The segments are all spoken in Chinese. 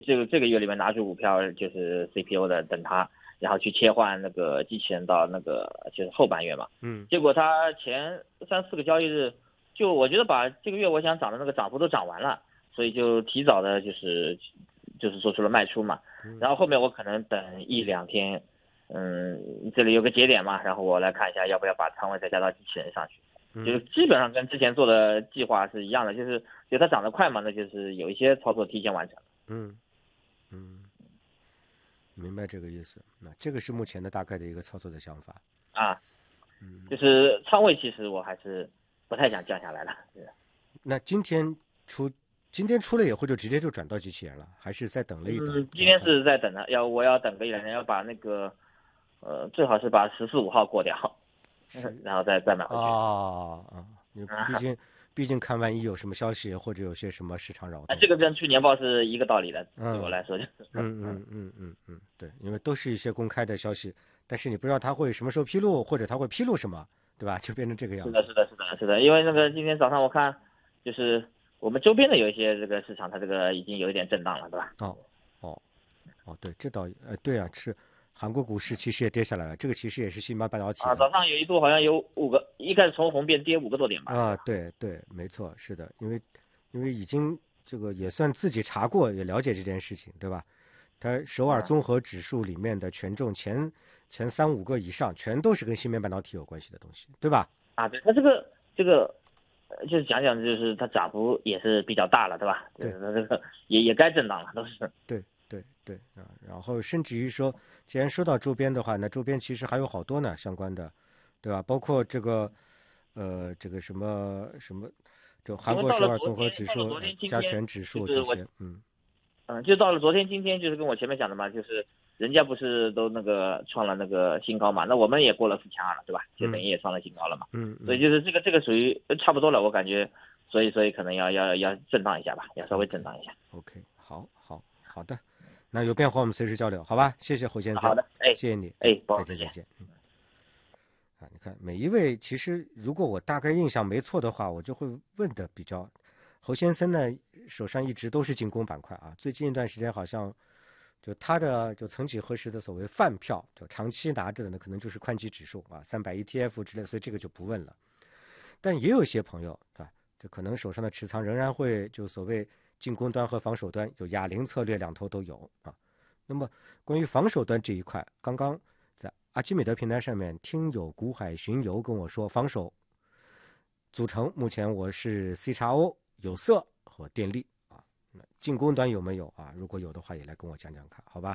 这个月里面拿出股票就是 CPO 的，等它，然后去切换那个机器人到那个就是后半月嘛。结果它前3-4个交易日，就我觉得把这个月我想涨的那个涨幅都涨完了，所以就提早的就是做出了卖出嘛。然后后面我可能等1-2天，这里有个节点嘛，然后我来看一下要不要把仓位再加到机器人上去。就是基本上跟之前做的计划是一样的，就它涨得快嘛，那就是有一些操作提前完成。 明白这个意思。那这个是目前的大概的一个操作的想法啊。就是仓位其实我还是不太想降下来了。 那今天出了以后就直接就转到机器人了，还是再等了一等？ 今天是在等的，我要等个1-2天，要把那个最好是把14、15号过掉，然后再买回去。 毕竟看万一有什么消息或者有些什么市场扰动， 这个跟出年报是一个道理的，对我来说就是。 对，因为都是一些公开的消息，但是你不知道它会什么时候披露，或者它会披露什么，对吧？就变成这个样子。 是的，因为那个今天早上我看，就是我们周边的有一些这个市场，它这个已经有一点震荡了，对吧？ 对，这倒对啊，是韩国股市其实也跌下来了，这个其实也是芯片半导体早上有一度好像有一开始从红变跌5个多点吧。 对，没错，是的，因为已经这个也算自己查过，也了解这件事情，对吧？它首尔综合指数里面的权重前3-5个以上，全都是跟芯片半导体有关系的东西，对吧？ 对，它这个就是讲，就是它涨幅也是比较大了，对吧？ 对， 它这个也该震荡了，都是。 对然后甚至于说，既然说到周边的话，那周边其实还有好多呢相关的，对吧？包括这个这个什么，就韩国首尔综合指数、加权指数这些， 就到了昨天、今天，就是跟我前面讲的嘛，就是人家不是都那个创了那个新高嘛，那我们也过了4200了，对吧？就等于也创了新高了嘛。所以就是这个属于差不多了，我感觉，所以可能要震荡一下吧，要稍微震荡一下。 OK， 好的，那有变化我们随时交流，好吧？谢谢侯先生。 好的， 谢谢你。再见。你看每一位，其实如果我大概印象没错的话，我就会问的比较。侯先生呢，手上一直都是进攻板块啊。最近一段时间好像，就他的就曾几何时的所谓饭票，就长期拿着的呢，可能就是宽基指数啊，300 ETF 之类，所以这个就不问了。但也有些朋友啊，就可能手上的持仓仍然会就所谓进攻端和防守端，就哑铃策略两头都有啊。那么关于防守端这一块，刚刚在阿基米德平台上面听友古海巡游跟我说，防守组成目前我是 CXO 有色和电力啊，进攻端有没有啊？如果有的话，也来跟我讲讲看，好吧？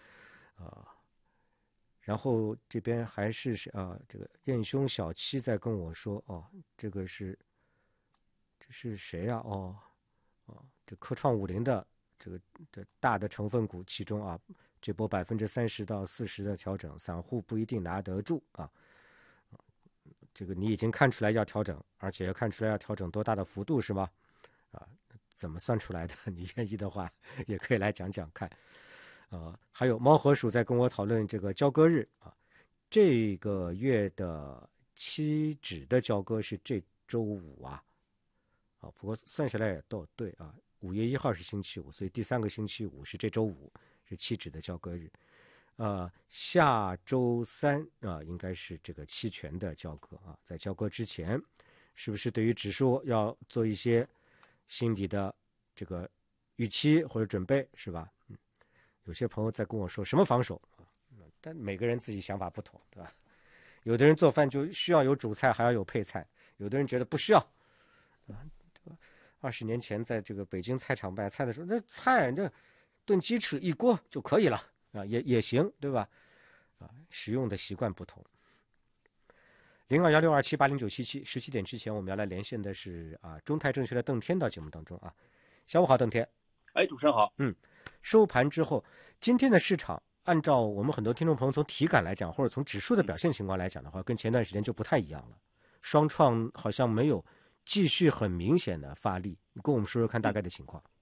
然后这边还是这个燕兄小七在跟我说，这是谁呀？这科创50的这大的成分股其中啊，这波30%到40%的调整，散户不一定拿得住啊。这个你已经看出来要调整，而且要看出来要调整多大的幅度是吗？怎么算出来的？你愿意的话，也可以来讲讲看。还有猫和鼠在跟我讨论这个交割日啊，这个月的期指的交割是这周五啊。不过算下来也都对啊，5月1号是星期五，所以第3个星期五是这周五，是期指的交割日。下周3应该是这个期权的交割啊，在交割之前，是不是对于指数要做一些心理的这个预期或者准备，是吧？有些朋友在跟我说什么防守但每个人自己想法不同，对吧？有的人做饭就需要有主菜，还要有配菜；有的人觉得不需要。20年前在这个北京菜场买菜的时候，那菜这炖鸡翅一锅就可以了啊，也行，对吧？使用的习惯不同。021627809777，17点之前我们要来连线的是中泰证券的邓天到节目当中啊。下午好，邓天。 主持人好。 收盘之后，今天的市场按照我们很多听众朋友从体感来讲，或者从指数的表现情况来讲的话，跟前段时间就不太一样了。双创好像没有继续很明显的发力，你跟我们说说看大概的情况。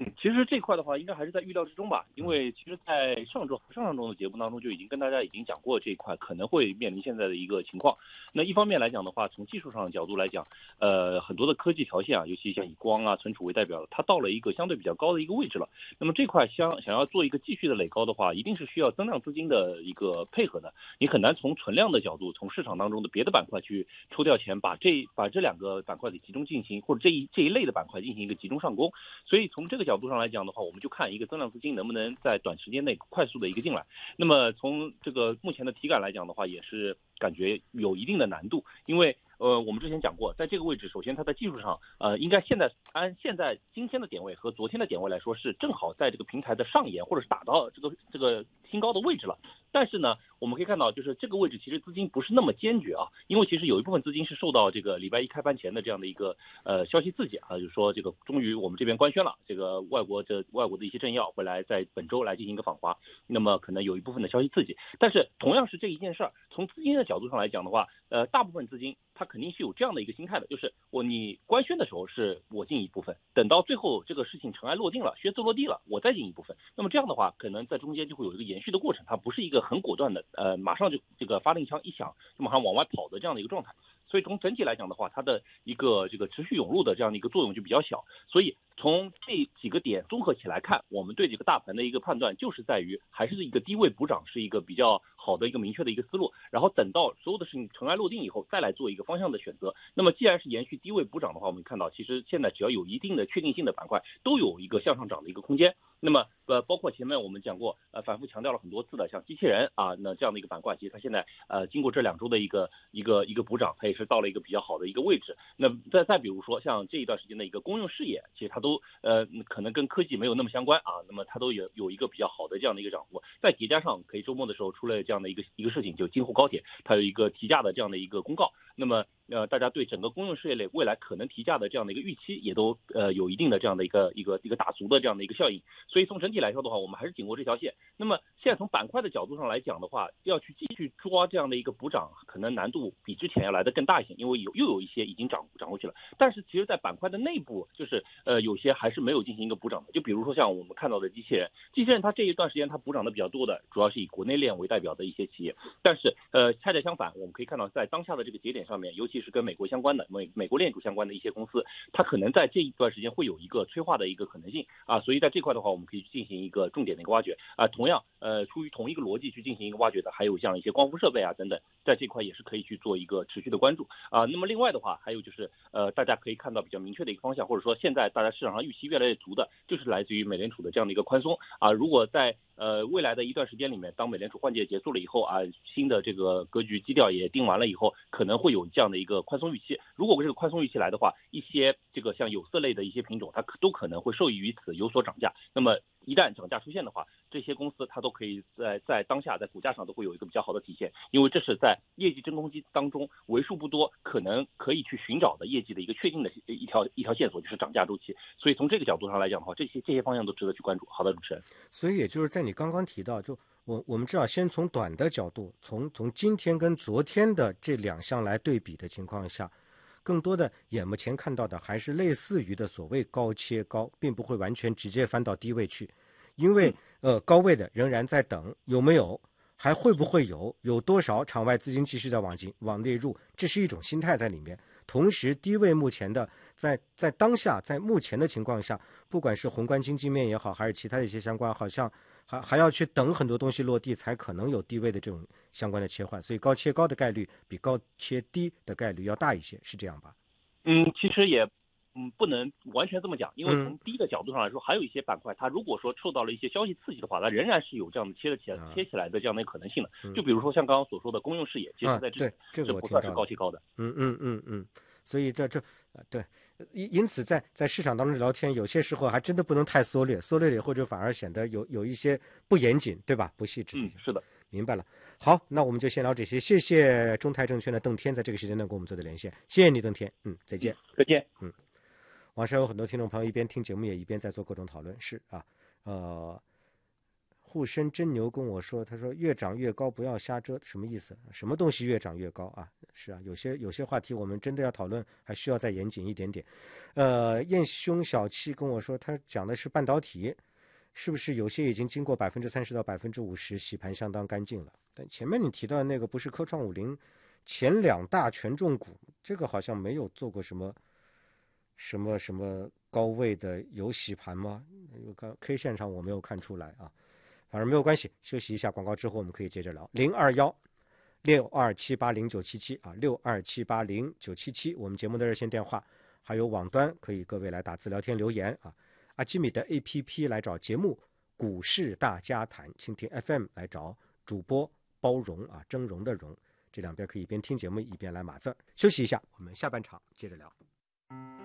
其实这块的话，应该还是在预料之中吧。因为其实，在上周的节目当中就已经跟大家讲过这一块可能会面临现在的一个情况。那一方面来讲的话，从技术上的角度来讲，很多的科技条线啊，尤其像以光啊、存储为代表的，它到了一个相对比较高的一个位置了。那么这块想要做一个继续的垒高的话，一定是需要增量资金的一个配合的。你很难从存量的角度，从市场当中的别的板块去抽调钱，把这两个板块给集中进行，或者这一类的板块进行一个集中上攻。所以从这个角度上来讲的话，我们就看一个增量资金能不能在短时间内快速的一个进来。那么从这个目前的体感来讲的话，也是感觉有一定的难度，因为我们之前讲过，在这个位置，首先它在技术上，应该按现在今天的点位和昨天的点位来说，是正好在这个平台的上沿，或者是打到这个新高的位置了。但是呢，我们可以看到，就是这个位置其实资金不是那么坚决啊，因为其实有一部分资金是受到这个礼拜一开盘前的这样的一个消息刺激啊，就是说这个终于我们这边官宣了，这个外国的一些政要会来在本周来进行一个访华，那么可能有一部分的消息刺激。但是同样是这一件事儿，从资金的角度上来讲的话，大部分资金它肯定是有这样的一个心态的，就是你官宣的时候是我进一部分，等到最后这个事情尘埃落定了，靴子落地了，我再进一部分。那么这样的话，可能在中间就会有一个延续的过程，它不是一个很果断的，马上就这个发令枪一响就马上往外跑的这样的一个状态。所以从整体来讲的话，它的一个这个持续涌入的这样的一个作用就比较小。所以从这几个点综合起来看，我们对这个大盘的一个判断就是在于还是一个低位补涨是一个比较好的一个明确的一个思路，然后等到所有的事情尘埃落定以后再来做一个方向的选择。那么既然是延续低位补涨的话，我们看到其实现在只要有一定的确定性的板块都有一个向上涨的一个空间。那么包括前面我们讲过，反复强调了很多次的，像机器人啊，那这样的一个板块，其实它现在经过这2周的一个补涨，它也是到了一个比较好的一个位置。那再比如说像这一段时间的一个公用事业，其实它都可能跟科技没有那么相关啊，那么它都有一个比较好的这样的一个涨幅。再叠加上可以周末的时候出了这样的一个事情，就京沪高铁它有一个提价的这样的一个公告。那么大家对整个公用事业类未来可能提价的这样的一个预期也都有一定的这样的一个打足的这样的一个效应。所以从整体来说的话，我们还是紧握这条线。那么现在从板块的角度上来讲的话，要去继续抓这样的一个补涨，可能难度比之前要来的更大一些，因为又有一些已经涨回去了。但是其实在板块的内部，就是有些还是没有进行一个补涨的。就比如说像我们看到的机器人它这一段时间它补涨的比较多的，主要是以国内链为代表的一些企业。但是恰恰相反，我们可以看到在当下的这个节点上面，尤其是跟美国相关的美国链主相关的一些公司，它可能在这一段时间会有一个催化的一个可能性啊。所以在这块的话，我们可以进行一个重点的一个挖掘啊。同样出于同一个逻辑去进行一个挖掘的，还有像一些光伏设备啊等等，在这块也是可以去做一个持续的关注啊。那么另外的话，还有就是大家可以看到比较明确的一个方向，或者说现在大家市场上预期越来越足的，就是来自于美联储的这样的一个宽松啊。如果在未来的一段时间里面，当美联储换届结束了以后啊，新的这个格局基调也定完了以后，可能会有这样的一个宽松预期。如果这个宽松预期来的话，一些这个像有色类的一些品种，它都可能会受益于此有所涨价。那么一旦涨价出现的话，这些公司它都可以在当下在股价上都会有一个比较好的体现，因为这是在业绩真空期当中为数不多可能可以去寻找的业绩的一个确定的一条线索，就是涨价周期。所以从这个角度上来讲的话，这些方向都值得去关注。好的，主持人。 所以也就是在你刚刚提到，就我们知道，先从短的角度，从今天跟昨天的这2项来对比的情况下，更多的眼目前看到的还是类似于的所谓高切高，并不会完全直接翻到低位去，因为高位的仍然在等有没有，还会不会有多少场外资金继续在往内入，这是一种心态在里面。同时低位目前的在当下在目前的情况下，不管是宏观经济面也好，还是其他的一些相关，好像还要去等很多东西落地才可能有低位的这种相关的切换，所以高切高的概率比高切低的概率要大一些，是这样吧？ 其实也不能完全这么讲，因为从低的角度上来说，还有一些板块，它如果说受到了一些消息刺激的话，它仍然是有这样的切起来的这样的可能性的。就比如说像刚刚所说的公用事业，其实在这不算是高切高的。 所以这对，因此在市场当中聊天，有些时候还真的不能太缩略了以后就反而显得有一些不严谨，对吧？不细致。 是的， 明白了。好，那我们就先聊这些。谢谢中泰证券的邓天在这个时间段跟我们做的连线，谢谢你，邓天。再见。 再见。 网上有很多听众朋友一边听节目也一边在做各种讨论。是啊，沪深真牛跟我说，他说越涨越高不要瞎折，什么意思？什么东西越涨越高啊？ 是啊，有些话题我们真的要讨论，还需要再严谨一点点。燕兄小七跟我说，他讲的是半导体，是不是有些已经经过30%到50%洗盘相当干净了？但前面你提到的那个不是科创50前2大权重股，这个好像没有做过什么高位的有洗盘吗？K 线上我没有看出来啊。反正没有关系，休息一下广告之后我们可以接着聊。021-62780977啊，62780977，我们节目的热线电话，还有网端可以各位来打字聊天留言啊。阿基米的 APP 来找节目股市大家谈，蜻蜓 FM 来找主播包容啊，峥嵘的嵘，这两边可以一边听节目一边来码字。休息一下，我们下半场接着聊。